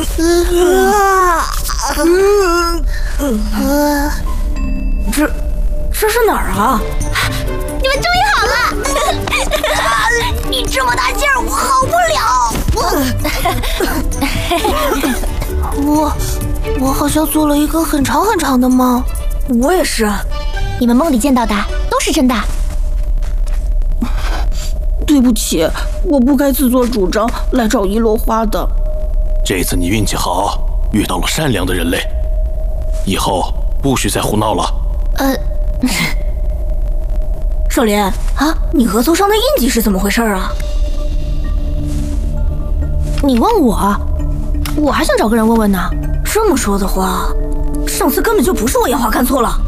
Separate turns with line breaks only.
这是哪儿啊？
你们终于好了！你这么大劲儿，我好不
了。我好像做了一个很长很长的梦。
我也是。
你们梦里见到的都是真的。
对不起，我不该自作主张来找一落花的。
这次你运气好，遇到了善良的人类，以后不许再胡闹了。
少林啊，你额头上的印记是怎么回事啊？
你问我还想找个人问问呢。
这么说的话，上次根本就不是我眼花看错了。